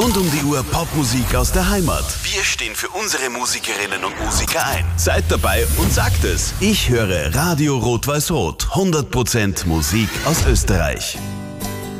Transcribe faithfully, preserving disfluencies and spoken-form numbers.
Rund um die Uhr Popmusik aus der Heimat. Wir stehen für unsere Musikerinnen und Musiker ein. Seid dabei und sagt es. Ich höre Radio Rot-Weiß-Rot. hundert Prozent Musik aus Österreich.